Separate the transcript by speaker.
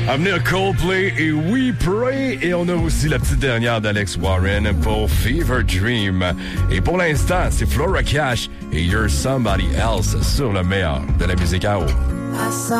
Speaker 1: À venir Coldplay et We Pray. Et on a aussi la petite dernière d'Alex Warren pour Fever Dream. Et pour l'instant, c'est Flora Cash et You're Somebody Else sur le meilleur de la musique à eau.